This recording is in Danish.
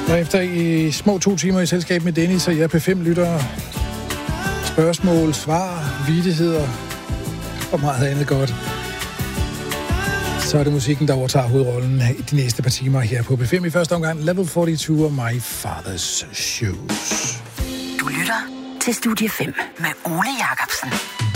Og efter i små 2 timer i selskab med Dennis og jer P5-lyttere, spørgsmål, svar, vittigheder og meget andet godt, så er det musikken, der overtager hovedrollen i de næste par timer her på P5. I første omgang Level 42 og My Father's Shoes. Du lytter til Studie 5 med Ole Jacobsen.